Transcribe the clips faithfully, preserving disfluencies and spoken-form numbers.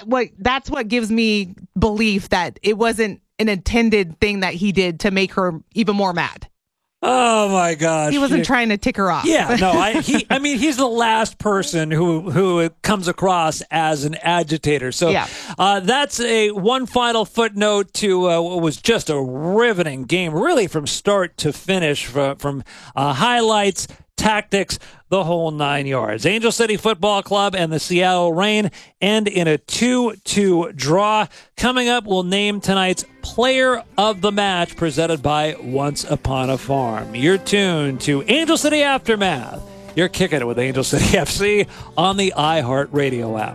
what that's what gives me belief that it wasn't an intended thing that he did to make her even more mad. Oh my gosh! He wasn't trying to tick her off. Yeah, no. I, he, I mean, he's the last person who who comes across as an agitator. So yeah. uh, that's a one final footnote to uh, what was just a riveting game, really from start to finish, from, from uh, highlights, tactics, the whole nine yards. Angel City Football Club and the Seattle Reign end in a two two draw. Coming up, we'll name tonight's Player of the Match, presented by Once Upon a Farm. You're tuned to Angel City Aftermath. You're kicking it with Angel City F C on the iHeartRadio app.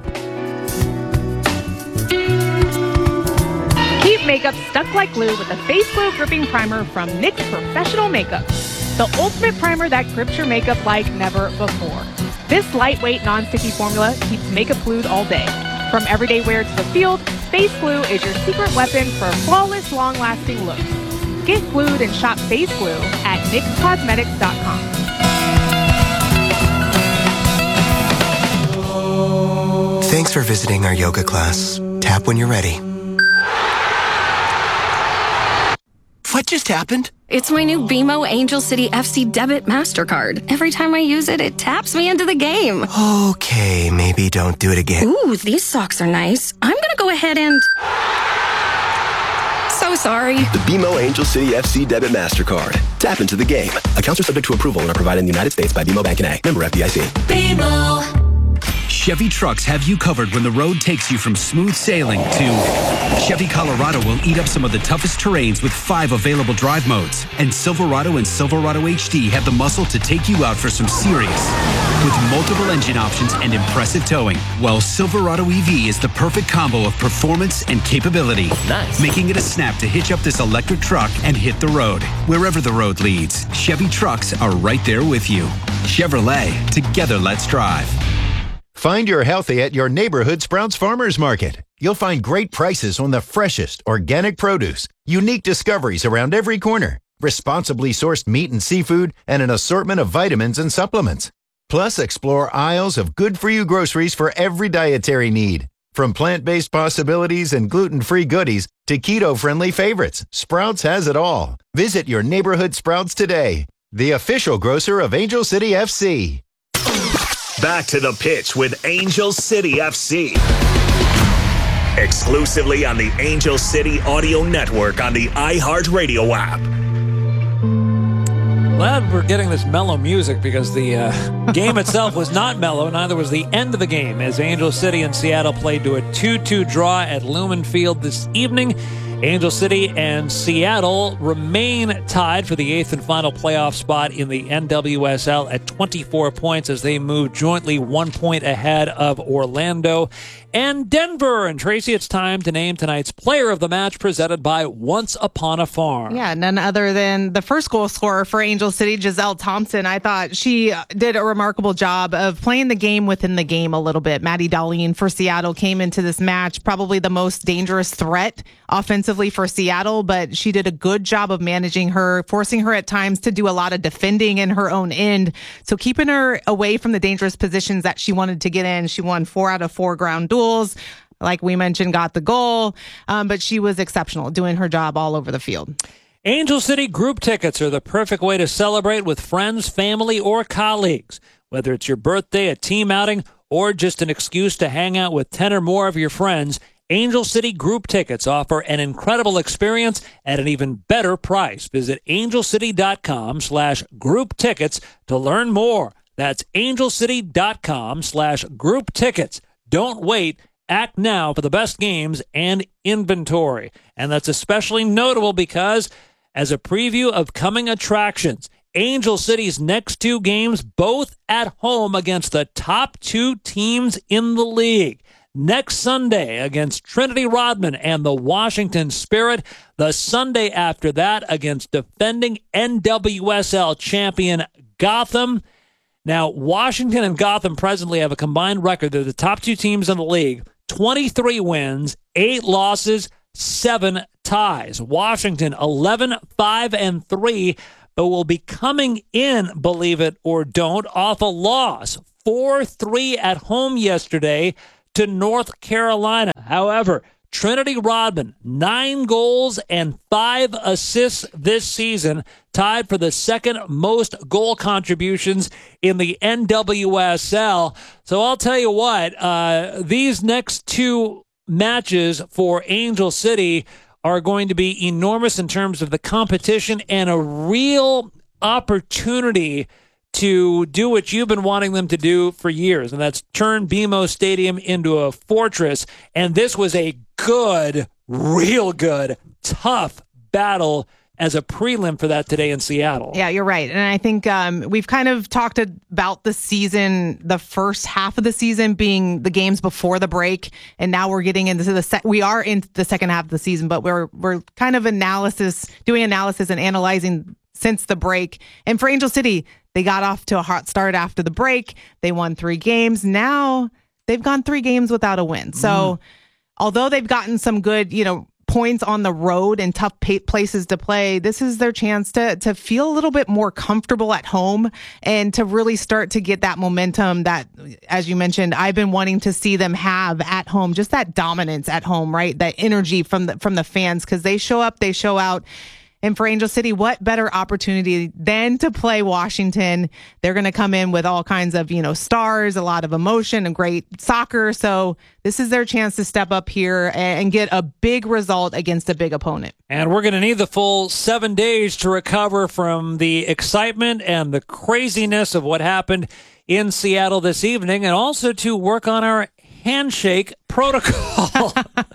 Keep makeup stuck like glue with the Face Glow Gripping Primer from N Y X Professional Makeup. The ultimate primer that grips your makeup like never before. This lightweight, non-sticky formula keeps makeup glued all day. From everyday wear to the field, Face Glue is your secret weapon for flawless, long-lasting looks. Get glued and shop Face Glue at N Y X Cosmetics dot com. Thanks for visiting our yoga class. Tap when you're ready. What just happened? It's my new B M O Angel City F C Debit MasterCard. Every time I use it, it taps me into the game. Okay, maybe don't do it again. Ooh, these socks are nice. I'm gonna go ahead and... So sorry. The B M O Angel City F C Debit MasterCard. Tap into the game. Accounts are subject to approval and are provided in the United States by B M O Bank N A. Member F D I C. B M O. Chevy trucks have you covered when the road takes you from smooth sailing to Chevy Colorado will eat up some of the toughest terrains with five available drive modes. And Silverado and Silverado H D have the muscle to take you out for some serious. With multiple engine options and impressive towing, while Silverado E V is the perfect combo of performance and capability. Nice. Making it a snap to hitch up this electric truck and hit the road. Wherever the road leads, Chevy trucks are right there with you. Chevrolet, together let's drive. Find your healthy at your neighborhood Sprouts Farmers Market. You'll find great prices on the freshest organic produce, unique discoveries around every corner, responsibly sourced meat and seafood, and an assortment of vitamins and supplements. Plus, explore aisles of good-for-you groceries for every dietary need. From plant-based possibilities and gluten-free goodies to keto-friendly favorites, Sprouts has it all. Visit your neighborhood Sprouts today, the official grocer of Angel City F C. Back to the pitch with Angel City F C. Exclusively on the Angel City Audio Network on the iHeartRadio app. Glad we're getting this mellow music because the uh, game itself was not mellow. Neither was the end of the game as Angel City and Seattle played to a two two draw at Lumen Field this evening. Angel City and Seattle remain tied for the eighth and final playoff spot in the N W S L at twenty-four points as they move jointly one point ahead of Orlando and Denver. And Tracy, it's time to name tonight's player of the match, presented by Once Upon a Farm. Yeah, none other than the first goal scorer for Angel City, Giselle Thompson. I thought she did a remarkable job of playing the game within the game a little bit. Maddie Darlene for Seattle came into this match probably the most dangerous threat offensively for Seattle, but she did a good job of managing her, forcing her at times to do a lot of defending in her own end. So keeping her away from the dangerous positions that she wanted to get in. She won four out of four ground duels. Like we mentioned, got the goal, um, but she was exceptional, doing her job all over the field. Angel City group tickets are the perfect way to celebrate with friends, family, or colleagues. Whether it's your birthday, a team outing, or just an excuse to hang out with ten or more of your friends, Angel City group tickets offer an incredible experience at an even better price. Visit angelcity.com slash group tickets to learn more. That's angelcity.com slash group tickets. Don't wait. Act now for the best games and inventory. And that's especially notable because, as a preview of coming attractions, Angel City's next two games, both at home against the top two teams in the league. Next Sunday against Trinity Rodman and the Washington Spirit. The Sunday after that against defending N W S L champion Gotham. Now, Washington and Gotham presently have a combined record. They're the top two teams in the league. twenty-three wins, eight losses, seven ties. Washington eleven, five, and three, but will be coming in, believe it or don't, off a loss. four three at home yesterday to North Carolina. However, Trinity Rodman, nine goals and five assists this season, tied for the second most goal contributions in the N W S L. So I'll tell you what, uh, these next two matches for Angel City are going to be enormous in terms of the competition and a real opportunity to do what you've been wanting them to do for years, and that's turn B M O Stadium into a fortress. And this was a good, real good, tough battle as a prelim for that today in Seattle. Yeah, you're right. And I think um, we've kind of talked about the season, the first half of the season being the games before the break, and now we're getting into the se- we are in the second half of the season, but we're we're kind of analysis, doing analysis and analyzing since the break. And for Angel City, they got off to a hot start after the break. They won three games. Now they've gone three games without a win. So mm. although they've gotten some good, you know, points on the road and tough pa- places to play, this is their chance to to feel a little bit more comfortable at home and to really start to get that momentum that, as you mentioned, I've been wanting to see them have at home, just that dominance at home, right? That energy from the, from the fans, because they show up, they show out. And for Angel City, what better opportunity than to play Washington? They're going to come in with all kinds of, you know, stars, a lot of emotion and great soccer. So this is their chance to step up here and get a big result against a big opponent. And we're going to need the full seven days to recover from the excitement and the craziness of what happened in Seattle this evening, and also to work on our handshake protocol.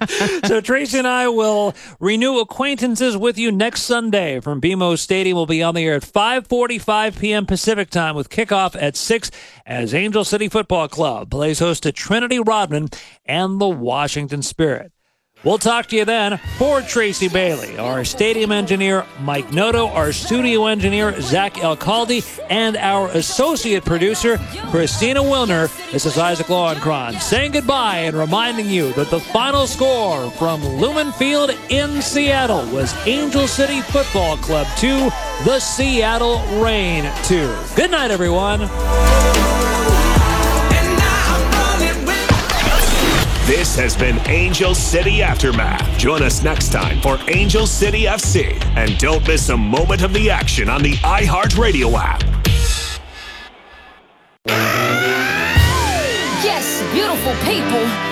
So Tracy and I will renew acquaintances with you next Sunday from B M O Stadium. We'll be on the air at five forty-five p.m. Pacific time with kickoff at six as Angel City Football Club plays host to Trinity Rodman and the Washington Spirit. We'll talk to you then. For Tracy Bailey, our stadium engineer, Mike Noto, our studio engineer, Zach Elcaldi, and our associate producer, Christina Wilner, this is Isaac Lowenkron saying goodbye and reminding you that the final score from Lumen Field in Seattle was Angel City Football Club two, the Seattle Reign two. Good night, everyone. This has been Angel City Aftermath. Join us next time for Angel City F C. And don't miss a moment of the action on the iHeartRadio app. Yes, beautiful people.